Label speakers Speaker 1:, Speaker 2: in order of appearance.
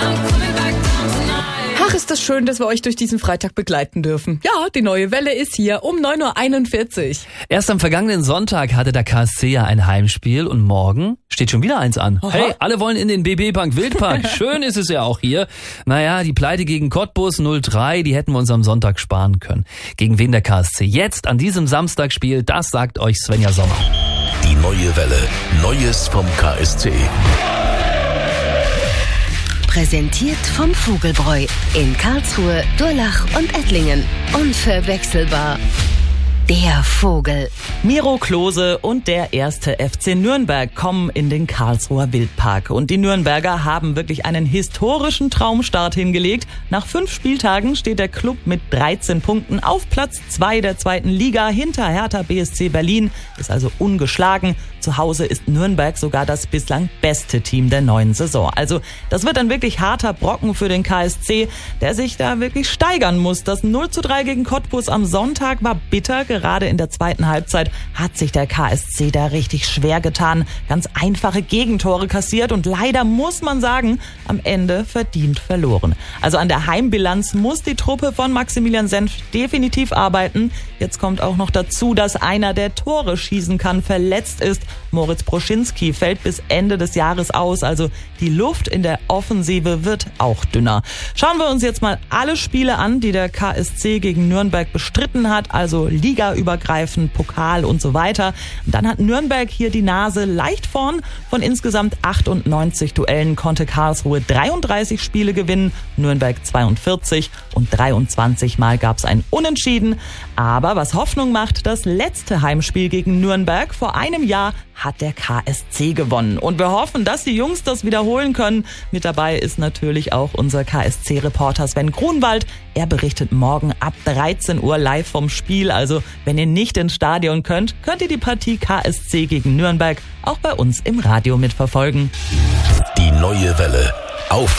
Speaker 1: Ach, ist das schön, dass wir euch durch diesen Freitag begleiten dürfen. Ja, die neue Welle ist hier um 9.41 Uhr.
Speaker 2: Erst am vergangenen Sonntag hatte der KSC ja ein Heimspiel und morgen steht schon wieder eins an. Aha. Hey, alle wollen in den BB Bank Wildpark. Schön ist es ja auch hier. Naja, die Pleite gegen Cottbus 0-3, die hätten wir uns am Sonntag sparen können. Gegen wen der KSC jetzt an diesem Samstag spielt, das sagt euch Svenja Sommer.
Speaker 3: Die neue Welle. Neues vom KSC.
Speaker 4: Präsentiert vom Vogelbräu in Karlsruhe, Durlach und Ettlingen. Unverwechselbar. Der Vogel.
Speaker 5: Miro Klose und der erste FC Nürnberg kommen in den Karlsruher Wildpark. Und die Nürnberger haben wirklich einen historischen Traumstart hingelegt. Nach 5 Spieltagen steht der Club mit 13 Punkten auf Platz 2 der 2. Liga hinter Hertha BSC Berlin. Ist also ungeschlagen. Zu Hause ist Nürnberg sogar das bislang beste Team der neuen Saison. Also das wird ein wirklich harter Brocken für den KSC, der sich da wirklich steigern muss. Das 0-3 gegen Cottbus am Sonntag war bitter. Gerade in der zweiten Halbzeit hat sich der KSC da richtig schwer getan. Ganz einfache Gegentore kassiert und leider muss man sagen, am Ende verdient verloren. Also an der Heimbilanz muss die Truppe von Maximilian Senf definitiv arbeiten. Jetzt kommt auch noch dazu, dass einer, der Tore schießen kann, verletzt ist. Moritz Broschinski fällt bis Ende des Jahres aus. Also die Luft in der Offensive wird auch dünner. Schauen wir uns jetzt mal alle Spiele an, die der KSC gegen Nürnberg bestritten hat. Also ligaübergreifend, Pokal und so weiter. Und dann hat Nürnberg hier die Nase leicht vorn. Von insgesamt 98 Duellen konnte Karlsruhe 33 Spiele gewinnen, Nürnberg 42 und 23 Mal gab es ein Unentschieden. Aber was Hoffnung macht, das letzte Heimspiel gegen Nürnberg vor einem Jahr hat der KSC gewonnen. Und wir hoffen, dass die Jungs das wiederholen können. Mit dabei ist natürlich auch unser KSC-Reporter Sven Grunwald. Er berichtet morgen ab 13 Uhr live vom Spiel. Also wenn ihr nicht ins Stadion könnt, könnt ihr die Partie KSC gegen Nürnberg auch bei uns im Radio mitverfolgen.
Speaker 3: Die neue Welle. Auf